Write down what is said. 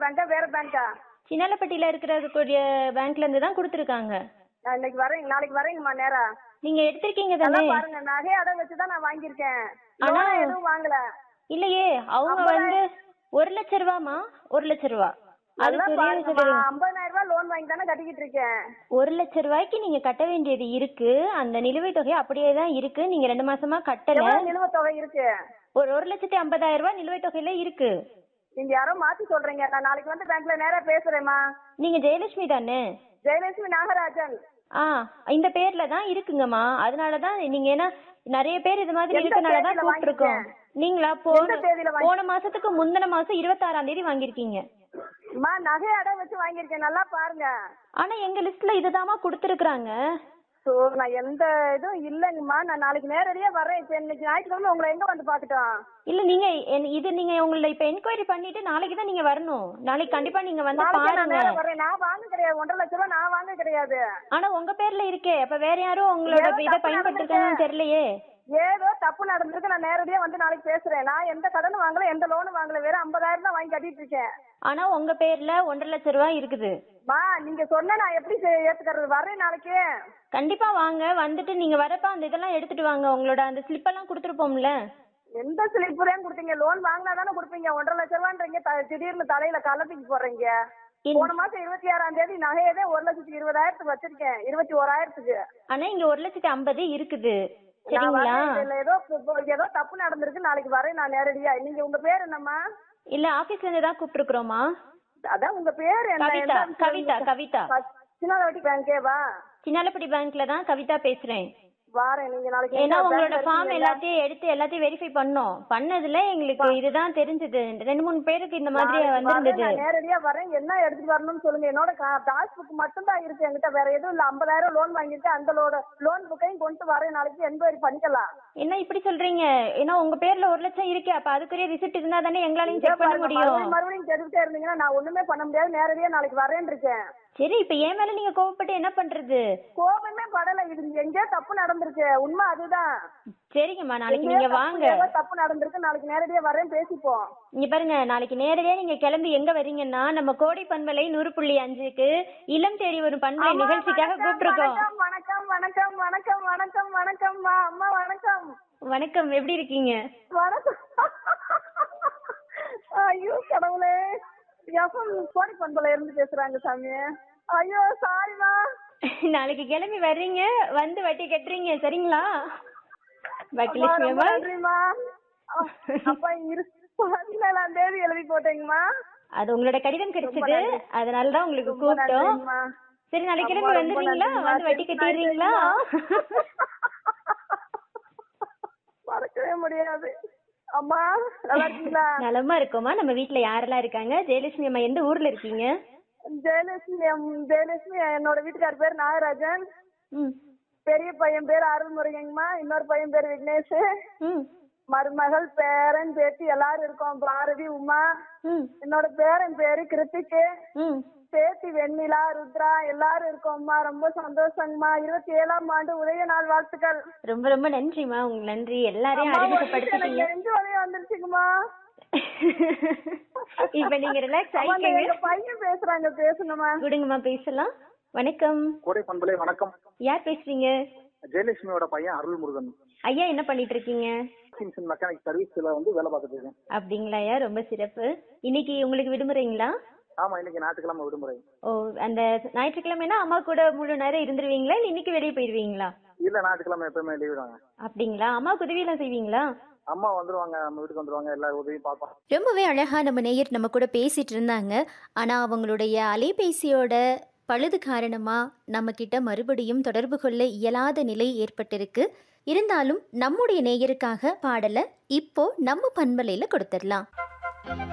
பேங்கா வேற பேங்கா? சின்னாலப்பட்டியில இருக்கிற பேங்க்ல இருந்து தான் கொடுத்துருக்காங்க. நான் இன்னைக்கு வரேன், நாளைக்கு வரேங்கம்மா நேரா. நீங்க எடுத்திருக்கீங்க நல்லா தானே? பாருங்க, நகையை அடகு வச்சு தான் நான் வாங்கியிருக்கேன். ஆனா லோனா எதுவும் வாங்கல. இல்லையே, அவங்க வந்து 1,00,000 ரூபாமா? 1,00,000 ரூபா. நல்லா அதுக்கு பாருங்கம்மா, 50,000 ரூபாய் லோன் வாங்கி தானே கட்டிக்கிட்டு இருக்கேன். 1,00,000 ரூபாய்க்கு நீங்க கட்ட வேண்டியது இருக்கு. அந்த நிலுவைத் தொகை அப்படியே தான் இருக்கு. நீங்க 2 மாசமா கட்டல. எவ்வளவு நிலுவைத் தொகை இருக்கு? ஒரு 1,50,000 ரூபாய் நிலுவைத் தொகையில இருக்கு. நீங்க யாரோ மாத்தி சொல்றீங்க. நான் நாளைக்கு வந்து பேங்க்ல நேரா பேசுறேம்மா. நீங்க ஜெயலட்சுமி தானே? ஜெயலட்சுமி நாகராஜன். இந்த பேர்ல தான் இருக்குங்கம்மா. அதனாலதான் நீங்க ஏன்னா நிறைய பேர் இது மாதிரி இருக்கனாலதான் கூப்பிட்டுருக்கோம். நீங்களா போன மாசத்துக்கு முந்தின மாசம் 26ஆம் தேதி வாங்கிருக்கீங்க. நகை அடகு வச்சு வாங்கியிருக்கேன், நல்லா பாருங்க. ஆனா எங்க லிஸ்ட்ல இதுதாம்மா கொடுத்துருக்காங்க. நான் எந்த இதுவும் இல்லைங்கம்மா. நான் நாளைக்கு நேரடியா வரேன். இப்ப இன்னைக்கு ஞாயிற்றுக்கிழமை உங்களை எங்க வந்து பாத்துட்டோம்? இல்ல நீங்க நீங்க உங்களை இப்ப என்கொயரி பண்ணிட்டு நாளைக்கு தான் நீங்க வரணும். நாளைக்கு கண்டிப்பா நீங்க வந்து பாருங்க. நான் வாங்க கிடையாது, 1,50,000 ரூபாய் நான் வாங்க கிடையாது. ஆனா உங்க பேர்ல இருக்கே, அப்ப வேற யாரும் உங்களோட இதை பயன்படுத்திருக்காங்கன்னு தெரியலையே. ஏதோ தப்பு நடந்திருக்கு. நான் நேரடியா வந்து நாளைக்கு பேசுறேன். நான் எந்த கடனும் வாங்கல, எந்த லோனும் வாங்கல. வேற 50,000 தான் வாங்கி கட்டிட்டு இருக்கேன். ஆனா உங்க பேர்ல 1,50,000 ரூபாய் இருக்குது. நீங்க சொன்ன நான் எப்படி ஏத்துக்கிறது? வரேன் நாளைக்கு. கண்டிப்பா வாங்க. வந்துட்டு நீங்க வரப்ப அந்த இதெல்லாம் எடுத்துட்டு வாங்க. உங்களோட அந்த ஸ்லிப் எல்லாம் கொடுத்துருப்போம்ல. எந்த ஸ்லிப் தான் கொடுத்தீங்க? லோன் வாங்கினா தானே கொடுப்பீங்க. 1,50,000 ரூபான்றீங்க, திடீர்னு தலையில கலப்பிக்கு போடுறீங்க. போன மாசம் 26ஆம் தேதி நகையவே 1,20,000 வச்சிருக்கேன், 21,000. ஆனா இங்க 1,50,000 இருக்குது. சரிங்களா? ஏதோ தப்பு நடந்திருக்கு. நாளைக்கு வரேன் நான் நேரடியா. நீங்க உங்க பேர் என்னம்மா? இல்ல ஆபீஸ்ல இருந்து தான் கூப்பிட்டுருக்கோமா. அதான் உங்க பேர் என்ன? கவிதா. கவிதா. கவிதா. சின்னாலப்பட்டி பேங்கேவா? சின்னாலப்பட்டி பேங்க்ல தான் கவிதா பேசுறேன். வாரேன் நீங்க நாளைக்கு. ஏன்னா உங்களோட ஃபார்ம் எல்லாத்தையும் எடுத்து எல்லாத்தையும் வெரிஃபை பண்ணதுல எங்களுக்கு இதுதான் தெரிஞ்சது. 2-3 பேருக்கு இந்த மாதிரி வந்திருந்தது. நேரடியா வரேன். என்ன எடுத்துட்டு வரணும்னு சொல்லுங்க. என்னோட பாஸ்புக் மட்டும் தான் இருக்கு என்கிட்ட, வேற எதுவும் இல்ல. 50,000 லோன் வாங்கிட்டு அந்த லோன் புக்கையும் கொண்டு வரேன். நாளைக்கு என்கொயரி பண்ணிக்கலாம். என்ன இப்படி சொல்றீங்க? ஏன்னா உங்க பேர்ல 1,00,000 இருக்கு. அப்ப அதுக்குரிய ரிசிப்ட் இருந்தா தானே எங்களாலையும் செக் பண்ண முடியும். மறுபடியும் தெரிவிட்டே இருந்தீங்கன்னா நான் ஒண்ணுமே பண்ண முடியாது. நேரடியா நாளைக்கு வரேன் இருக்கேன். சரி, இப்ப ஏன் மேல நீங்க கோவப்பட்டு என்ன பண்றது? கோபமே படல. இது எங்கேயோ தப்பு நடந்திருக்கு, உண்மை அதுதான். சரிங்கம்மா, நாளைக்கு நீங்க வாங்க. தப்பு நடந்திருக்கு, நாளைக்கு நேரடியா வரேன், பேசிப்போம். இங்க பாருங்க, நாளைக்கு நேரடியா நீங்க கிளம்பி எங்க வரீங்கன்னா நம்ம கோடை பண்பலை 100.5க்கு இளம் தேடி வரும் பண்பலை நிகழ்ச்சிக்காக கூப்பிட்டுருக்கோம். வணக்கம் வணக்கம் வணக்கம் வணக்கம் வணக்கம்மா. அம்மா வணக்கம். வணக்கம், எப்படி இருக்கீங்க? வணக்கம். ஐயோ கடவுளே, கோடை பண்பலை இருந்து பேசுறாங்க சாமி. ஐயோ சாரிமா. நாளைக்கு கிளம்பி வர்றீங்க, வந்து வட்டி கட்டுறீங்க, சரிங்களா? நன்றிமா. அப்பா 17ஆம் தேதி எழுதி போட்டேங்கம்மா. அது உங்களோட கடிதம் கிடைச்சது, அதனாலதான் உங்களுக்கு கூப்பிட்டோம். சரி, நாளைக்கு கிளம்பி வந்துடுறீங்களா? வந்து வட்டி கட்டிடுறீங்களா? மறக்கவே முடியாது. அம்மா நல்லா இருக்கீங்களா? நலமா இருக்கோமா. நம்ம வீட்டுல யாரெல்லாம் இருக்காங்க? ஜெயலட்சுமி அம்மா எந்த ஊர்ல இருக்கீங்க? ஜெயலட்சுமி என்னோட வீட்டுக்கார பேர் நாகராஜன். பெரிய பையன் பேர் அருள்முருகங்கம்மா. இன்னொரு பையன் பேர் விக்னேஷ். மருமகள் பேரன் பேத்தி எல்லாரும் இருக்கோம். பாரதி, உமா. என்னோட பேரன் பேரு கிருத்திக்கு. பேத்தி வெண்ணிலா, ருத்ரா, எல்லாரும் இருக்கோம்மா. ரொம்ப சந்தோஷங்கம்மா. 27ஆம் ஆண்டு உதய நாள் வாழ்த்துக்கள். ரொம்ப ரொம்ப நன்றிமா. உங்களுக்கு நன்றி. எல்லாரையும் அறிமுகப்படுத்திட்டீங்க. வந்துருச்சுங்கம்மா. இப்ப நீங்க ரிலாக்ஸ் ஆயிக்கங்க. பையன் பேசுறாங்க, பேசுங்கம்மா. விடுங்கம்மா, பேசலாம். வணக்கம். கோடை பண்பலை வணக்கம். யார் பேசுறீங்க? ஜெயலட்சுமியோட பையன் அருள்முருகன். ஐயா, என்ன பண்ணிட்டு இருக்கீங்க? மெக்கானிக் சர்வீஸ்ல வேலை பார்த்துட்டு இருக்கேன். அப்படிங்களா ஐயா, ரொம்ப சிறப்பு. இன்னைக்கு உங்களுக்கு விடுமுறைங்களா? ஆமா, இன்னைக்கு ஞாயிற்றுக்கிழமை விடுமுறை. ஓ, அந்த ஞாயிற்றுக்கிழமைனா அம்மா கூட முழு நேரம் இருந்துருவீங்களா, இல்ல இன்னைக்கு வெளியே போயிருவீங்களா? இல்ல, ஞாயிற்றுக்கிழமை எப்பவுமே லீவு தாங்க. அப்படிங்களா? அம்மாவுக்கு உதவி எல்லாம் செய்வீங்களா? அம்மா வந்துருவாங்க, நம்ம வீட்டுக்கு வந்துருவாங்க, எல்லா உதவியும் பார்ப்போம். ரொம்பவே அழகா நம்ம நேயர் நம்ம கூட பேசிட்டு இருந்தாங்க. ஆனா அவங்களுடைய அலைபேசியோட பழுது காரணமா நம்ம கிட்ட மறுபடியும் தொடர்பு கொள்ள இயலாத நிலை ஏற்பட்டிருக்கு. இருந்தாலும் நம்முடைய நேயருக்காக பாடலை இப்போ நம்ம பண்பலையில கொடுத்துடலாம்.